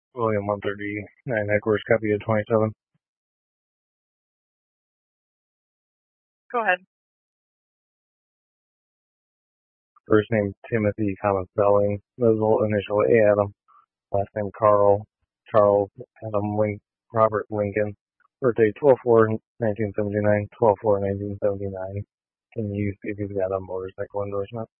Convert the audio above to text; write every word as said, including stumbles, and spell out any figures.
William one thirty-nine, headquarters, copy of twenty-seven. Go ahead. First name Timothy, common spelling, middle initial Adam, last name Carl, Charles Adam Link, Robert Lincoln, birthday twelve four nineteen seventy-nine, twelve four nineteen seventy-nine. Can you see if he's got a motorcycle endorsement?